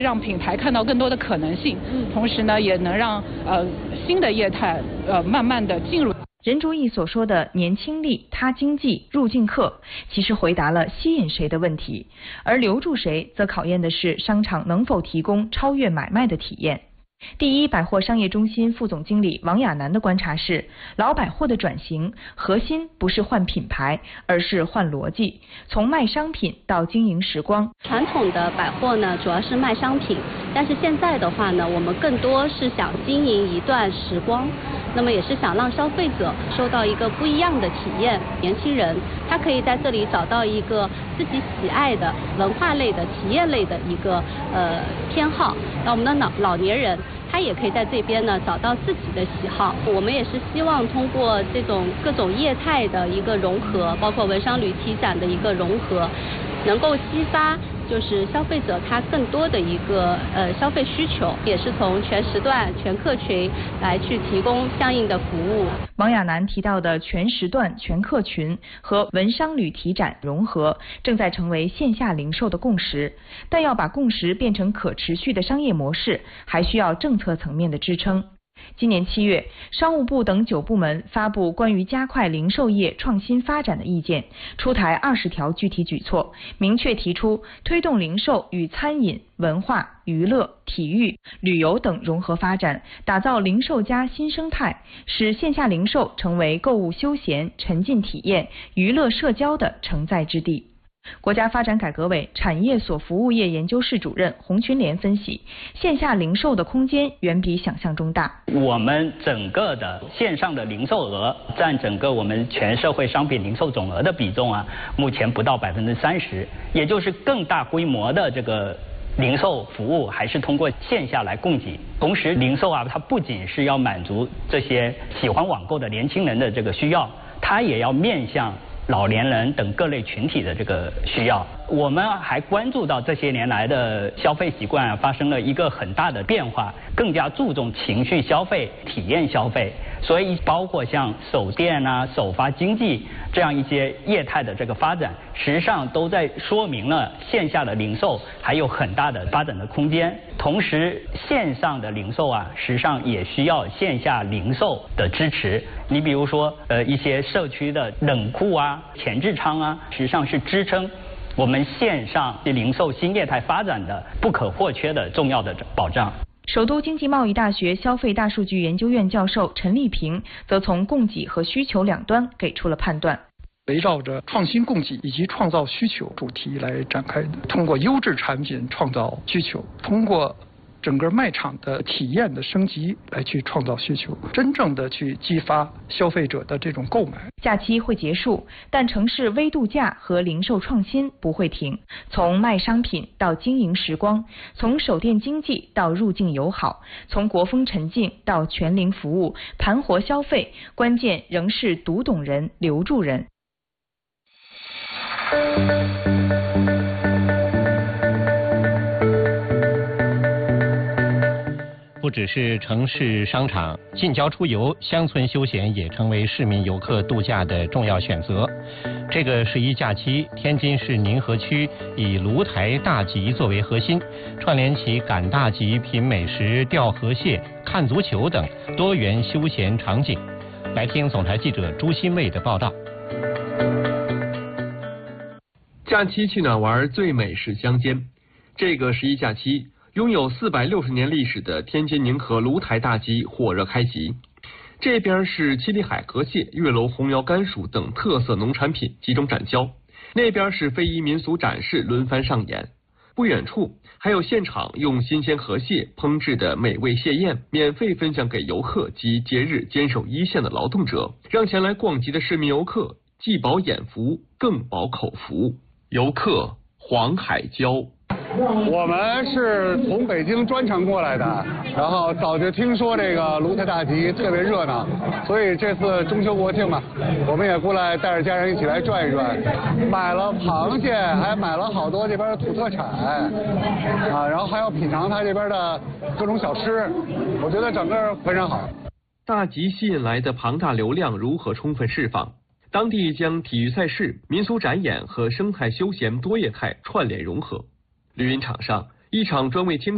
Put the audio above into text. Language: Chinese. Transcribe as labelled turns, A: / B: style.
A: 让品牌看到更多的可能性，同时呢，也能让新的业态慢慢的进入。
B: 任卓毅所说的年轻力、他经济、入境客，其实回答了吸引谁的问题，而留住谁，则考验的是商场能否提供超越买卖的体验。第一百货商业中心副总经理王亚楠的观察是，老百货的转型核心不是换品牌，而是换逻辑，从卖商品到经营时光。
C: 传统的百货呢，主要是卖商品，但是现在的话呢，我们更多是想经营一段时光，那么也是想让消费者收到一个不一样的体验。年轻人他可以在这里找到一个自己喜爱的文化类的、体验类的一个偏好，那我们的老年人他也可以在这边呢找到自己的喜好。我们也是希望通过这种各种业态的一个融合，包括文商旅体展的一个融合，能够激发就是消费者他更多的一个消费需求，也是从全时段、全客群来去提供相应的服务。
B: 王亚楠提到的全时段、全客群和文商旅体展融合，正在成为线下零售的共识，但要把共识变成可持续的商业模式，还需要政策层面的支撑。今年7月，商务部等9部门发布关于加快零售业创新发展的意见，出台20条具体举措，明确提出推动零售与餐饮、文化、娱乐、体育、旅游等融合发展，打造零售加新生态，使线下零售成为购物休闲、沉浸体验、娱乐社交的承载之地。国家发展改革委产业所服务业研究室主任洪群莲分析，线下零售的空间远比想象中大。
D: 我们整个的线上的零售额占整个我们全社会商品零售总额的比重啊，目前不到30%，也就是更大规模的这个零售服务还是通过线下来供给。同时，零售啊，它不仅是要满足这些喜欢网购的年轻人的这个需要，它也要面向老年人等各类群体的这个需要。我们还关注到这些年来的消费习惯发生了一个很大的变化，更加注重情绪消费、体验消费，所以包括像首店啊、首发经济这样一些业态的这个发展，实际上都在说明了线下的零售还有很大的发展的空间。同时，线上的零售啊，实际上也需要线下零售的支持。你比如说，一些社区的冷库啊、前置仓啊，实际上是支撑我们线上零售新业态发展的不可或缺的重要的保障。
B: 首都经济贸易大学消费大数据研究院教授陈立平则从供给和需求两端给出了判断。
E: 围绕着创新供给以及创造需求主题来展开的，通过优质产品创造需求，通过整个卖场的体验的升级来去创造需求，真正的去激发消费者的这种购买。
B: 假期会结束，但城市微度假和零售创新不会停。从卖商品到经营时光，从手店经济到入境友好，从国风沉浸到全零服务，盘活消费，关键仍是读懂人、留住人。
F: 不只是城市商场，近郊出游、乡村休闲也成为市民游客度假的重要选择。这个11假期，天津市宁河区以芦台大集作为核心，串联起赶大集、品美食、钓河蟹、看足球等多元休闲场景。来听总台记者朱新卫的报道。
G: 假期去哪玩最美是乡间。这个11假期，拥有460年历史的天津宁河芦台大集火热开集。这边是七里海河蟹、月楼红苗甘薯等特色农产品集中展销，那边是非遗民俗展示轮番上演。不远处还有现场用新鲜河蟹烹制的美味蟹宴，免费分享给游客及节日坚守一线的劳动者，让前来逛集的市民游客既饱眼福，更饱口福。游客黄海娇。
H: 我们是从北京专程过来的，然后早就听说这个芦台大集特别热闹，所以这次中秋国庆嘛，我们也过来带着家人一起来转一转，买了螃蟹，还买了好多这边的土特产啊，然后还要品尝它这边的各种小吃，我觉得整个非常好。
G: 大集吸引来的庞大流量如何充分释放？当地将体育赛事、民俗展演和生态休闲多业态串联融合。绿茵场上，一场专为天